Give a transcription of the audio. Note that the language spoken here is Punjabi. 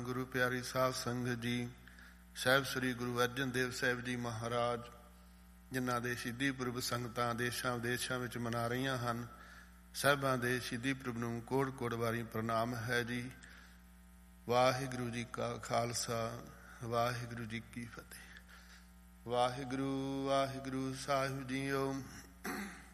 ਗੁਰੂ ਪਿਆਰੀ ਸਾਧ ਸੰਗਤ ਜੀ, ਸਾਹਿਬ ਸ੍ਰੀ ਗੁਰੂ ਅਰਜਨ ਦੇਵ ਸਾਹਿਬ ਜੀ ਮਹਾਰਾਜ, ਜਿਨ੍ਹਾਂ ਦੇ ਸ਼ਹੀਦੀ ਪੁਰਬ ਸੰਗਤਾਂ ਦੇਸ਼ਾਂ ਵਿਦੇਸ਼ਾਂ ਵਿੱਚ ਮਨਾ ਰਹੀਆਂ ਹਨ, ਸਾਹਿਬਾਂ ਦੇ ਸ਼ਹੀਦੀ ਪੁਰਬ ਨੂੰ ਕੋੜ ਕੋੜ ਵਾਰੀ ਪ੍ਰਣਾਮ ਹੈ ਜੀ। ਵਾਹਿਗੁਰੂ ਜੀ ਕਾ ਖਾਲਸਾ, ਵਾਹਿਗੁਰੂ ਜੀ ਕੀ ਫਤਿਹ। ਵਾਹਿਗੁਰੂ ਵਾਹਿਗੁਰੂ ਸਾਹਿਬ ਜੀਓ।